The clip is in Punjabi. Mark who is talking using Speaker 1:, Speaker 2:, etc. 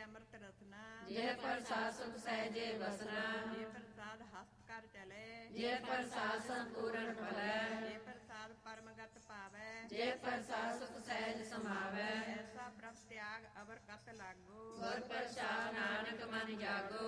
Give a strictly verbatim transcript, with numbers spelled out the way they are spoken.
Speaker 1: ਅੰਮ੍ਰਿਤ ਰਸਨਾ
Speaker 2: ਜੇ ਪ੍ਰਸਾਦ ਸੁਖ ਸਹਿਜੇ ਵਸਨਾ
Speaker 1: ਜੇ ਪ੍ਰਸਾਦ ਹਸਤ ਕਰ ਚਲੇ
Speaker 2: ਜੇ ਪ੍ਰਸਾਦ ਸੰਪੂਰਨ ਫਲੈ
Speaker 1: ਜੇ ਪ੍ਰਸਾਦ ਪਰਮਗਤ ਪਾਵੈ
Speaker 2: ਜੇ ਪ੍ਰਸਾਦ ਸੁਖ ਸਹਿਜ ਸਮਾਵੈ
Speaker 1: ਐਸਾ ਪ੍ਰਭ ਤਿਆਗ ਅਵਰ ਕਤ ਲਾਗੋ
Speaker 2: ਗੁਰ ਪ੍ਰਸਾਦ ਨਾਨਕ ਮਨ ਜਾਗੋ